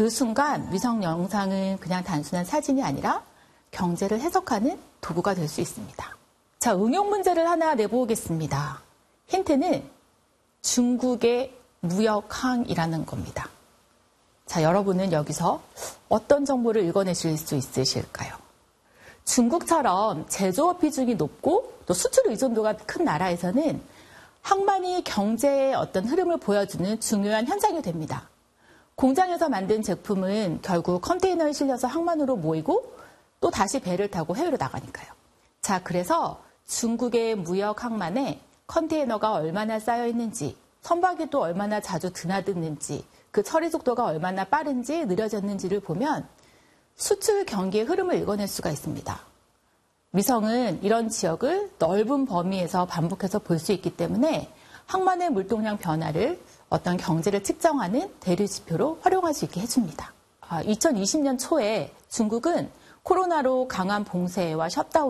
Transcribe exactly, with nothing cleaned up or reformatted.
그 순간 위성 영상은 그냥 단순한 사진이 아니라 경제를 해석하는 도구가 될 수 있습니다. 자, 응용 문제를 하나 내보겠습니다. 힌트는 중국의 무역항이라는 겁니다. 자, 여러분은 여기서 어떤 정보를 읽어내실 수 있으실까요? 중국처럼 제조업 비중이 높고 또 수출 의존도가 큰 나라에서는 항만이 경제의 어떤 흐름을 보여주는 중요한 현상이 됩니다. 공장에서 만든 제품은 결국 컨테이너에 실려서 항만으로 모이고 또 다시 배를 타고 해외로 나가니까요. 자, 그래서 중국의 무역 항만에 컨테이너가 얼마나 쌓여 있는지, 선박이 또 얼마나 자주 드나드는지, 그 처리 속도가 얼마나 빠른지 느려졌는지를 보면 수출 경기의 흐름을 읽어낼 수가 있습니다. 위성은 이런 지역을 넓은 범위에서 반복해서 볼 수 있기 때문에 항만의 물동량 변화를 어떤 경제를 측정하는 대리지표로 활용할 수 있게 해줍니다. 이천이십 년 초에 중국은 코로나로 강한 봉쇄와 셧다운